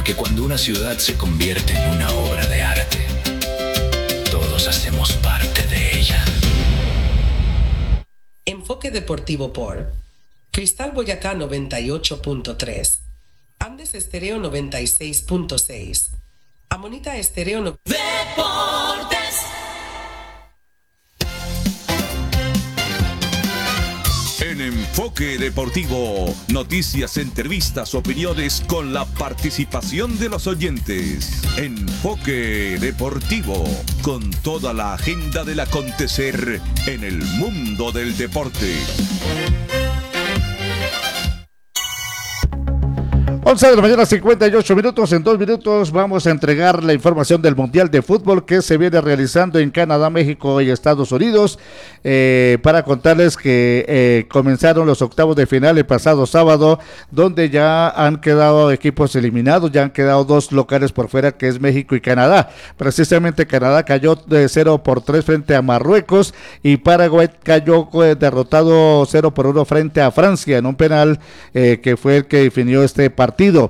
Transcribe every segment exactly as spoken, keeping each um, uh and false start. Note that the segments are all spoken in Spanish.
Porque cuando una ciudad se convierte en una obra de arte, todos hacemos parte de ella. Enfoque deportivo por Cristal Boyacá noventa y ocho punto tres, Andes Estéreo noventa y seis punto seis, Amonita Estéreo no... Deportes. En Enfoque Deportivo, noticias, entrevistas, opiniones con la participación de los oyentes. Enfoque Deportivo, con toda la agenda del acontecer en el mundo del deporte. once de la mañana, cincuenta y ocho minutos. En dos minutos vamos a entregar la información del Mundial de Fútbol que se viene realizando en Canadá, México y Estados Unidos. Eh, para contarles que eh, comenzaron los octavos de final el pasado sábado, donde ya han quedado equipos eliminados, ya han quedado dos locales por fuera, que es México y Canadá. Precisamente Canadá cayó de cero por tres frente a Marruecos y Paraguay cayó eh, derrotado cero por uno frente a Francia en un penal eh, que fue el que definió este partido. Partido.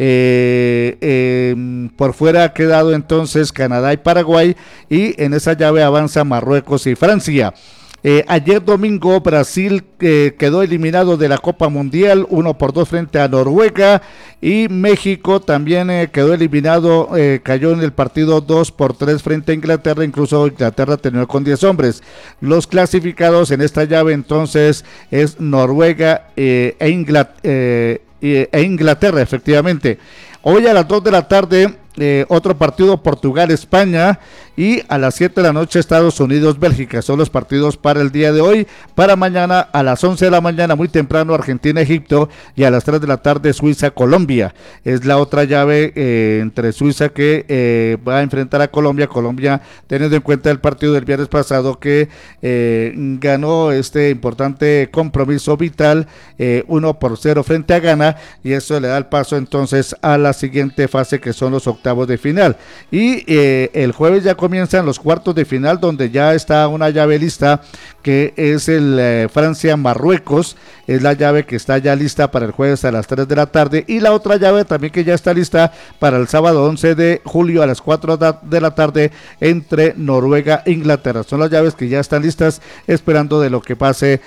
Eh, eh, por fuera ha quedado entonces Canadá y Paraguay, y en esa llave avanza Marruecos y Francia. Eh, ayer domingo Brasil eh, quedó eliminado de la Copa Mundial uno por dos frente a Noruega, y México también eh, quedó eliminado, eh, cayó en el partido dos por tres frente a Inglaterra. Incluso Inglaterra terminó con diez hombres. Los clasificados en esta llave entonces es Noruega eh, e, Inglaterra, eh, e Inglaterra, efectivamente. Hoy a las dos de la tarde eh, otro partido, Portugal-España, y a las siete de la noche Estados Unidos-Bélgica. Son los partidos para el día de hoy. Para mañana a las once de la mañana, muy temprano, Argentina-Egipto, y a las tres de la tarde Suiza-Colombia. Es la otra llave eh, entre Suiza que eh, va a enfrentar a Colombia. Colombia, teniendo en cuenta el partido del viernes pasado que eh, ganó este importante compromiso vital eh, uno por cero frente a Ghana, y eso le da el paso entonces a la siguiente fase, que son los octavos de final. Y eh, el jueves ya comienzan los cuartos de final, donde ya está una llave lista, que es el eh, Francia-Marruecos. Es la llave que está ya lista para el jueves a las tres de la tarde, y la otra llave también que ya está lista para el sábado once de julio a las cuatro de la tarde entre Noruega e Inglaterra. Son las llaves que ya están listas, esperando de lo que pase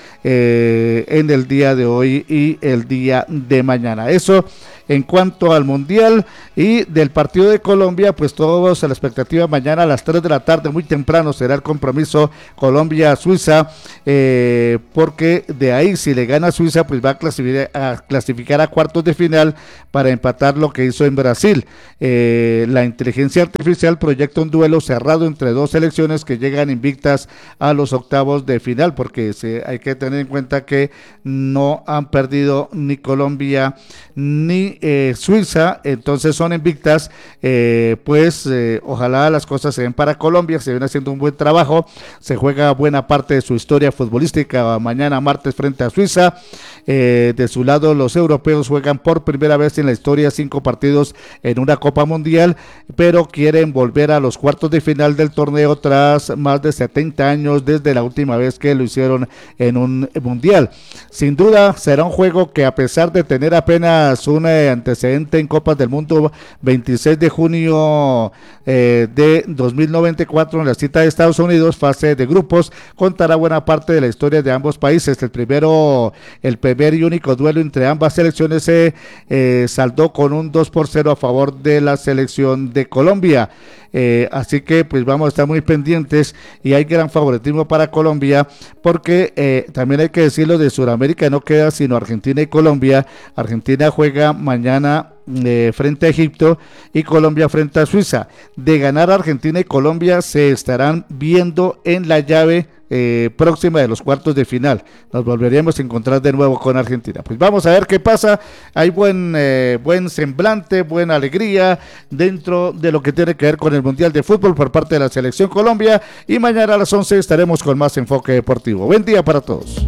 eh, en el día de hoy y el día de mañana. Eso en cuanto al Mundial. Y del partido de Colombia, pues todos a la expectativa. Mañana a las tres de la tarde, muy temprano, será el compromiso Colombia-Suiza, eh, porque de ahí, si le gana a Suiza, pues va a clasificar, a clasificar a cuartos de final para empatar lo que hizo en Brasil. Eh, la inteligencia artificial proyecta un duelo cerrado entre dos selecciones que llegan invictas a los octavos de final, porque se, hay que tener en cuenta que no han perdido ni Colombia ni eh, Suiza, entonces son invictas. Eh, pues eh, ojalá las cosas se den para Colombia. Se viene haciendo un buen trabajo, se juega buena parte de su historia futbolística mañana martes frente a Suiza. Eh, de su lado, los europeos juegan por primera vez en la historia cinco partidos en una Copa Mundial, pero quieren volver a los cuartos de final del torneo tras más de setenta años desde la última vez que lo hicieron en un mundial. Sin duda será un juego que, a pesar de tener apenas un eh, antecedente en Copas del Mundo, veintiséis de junio eh, de dos mil noventa y cuatro en la cita de Estados Unidos, fase de grupos, contará buena parte de la historia de ambos países. El primero, el primer y único duelo entre ambas selecciones se eh, saldó con un dos por cero a favor de la selección de Colombia. Eh, así que pues vamos a estar muy pendientes, y hay gran favoritismo para Colombia, porque eh, también hay que decirlo, de Sudamérica no queda sino Argentina y Colombia. Argentina juega mañana eh, frente a Egipto, y Colombia frente a Suiza. De ganar Argentina y Colombia, se estarán viendo en la llave Eh, próxima de los cuartos de final. Nos volveríamos a encontrar de nuevo con Argentina. Pues vamos a ver qué pasa. Hay buen eh, buen semblante, buena alegría dentro de lo que tiene que ver con el Mundial de Fútbol por parte de la Selección Colombia, y mañana a las once estaremos con más Enfoque Deportivo. Buen día para todos.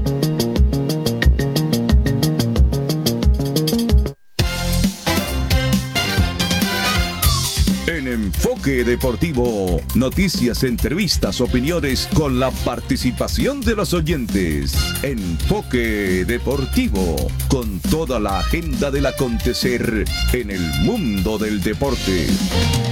En Enfoque Deportivo, noticias, entrevistas, opiniones con la participación de los oyentes. Enfoque Deportivo, con toda la agenda del acontecer en el mundo del deporte.